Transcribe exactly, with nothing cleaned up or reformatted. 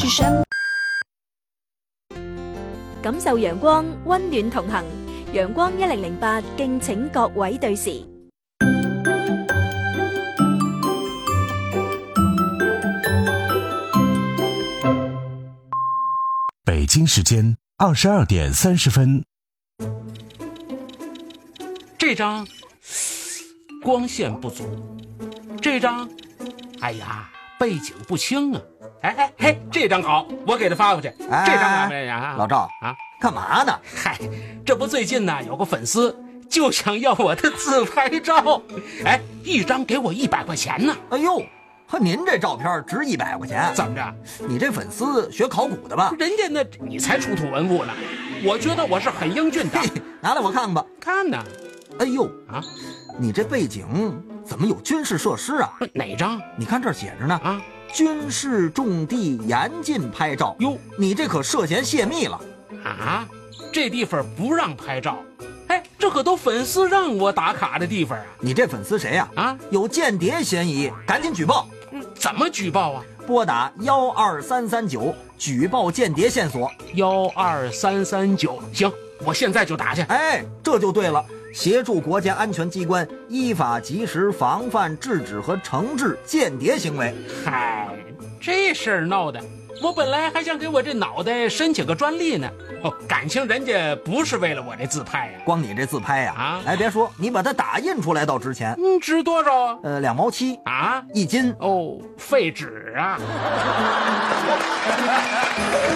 是什么？ 感受陽光，溫暖同行。陽光一零零八，敬請各位對時。 北京时间二十二点三十分。 这张光线不足，这张，哎呀，背景不清啊！哎哎嘿，这张好，我给他发过去。 哎、 这张咋没呀？ 老赵啊， 干嘛呢？ 嗨，这不最近呢有个粉丝就想要我的自拍照，哎，一张给我一百块钱呢。 哎呦，和您这照片值一百块钱？ 怎么着？ 你这粉丝学考古的吧？ 人家那你才出土文物呢，我觉得我是很英俊的。 拿来我看看吧。 看呢。 哎呦啊， 你这背景怎么有军事设施啊？ 哪张？ 你看这儿写着呢啊， 军事重地严禁拍照。 哟， 你这可涉嫌泄密了啊！这地方不让拍照，哎，这可都粉丝让我打卡的地方啊！ 你这粉丝谁呀？ 啊， 有间谍嫌疑，赶紧举报！ 嗯，怎么举报啊？ 拨打幺二三三九举报间谍线索。 幺二三三九，行，我现在就打去。 哎，这就对了。协助国家安全机关依法及时防范制止和惩治间谍行为。 嗨，这事儿闹的，我本来还想给我这脑袋申请个专利呢。哦，感情人家不是为了我这自拍呀、啊， 光你这自拍呀、啊，啊，哎，别说，你把它打印出来倒值钱。 嗯，值多少啊？ 呃，两毛七啊， 一斤。 哦，废纸啊。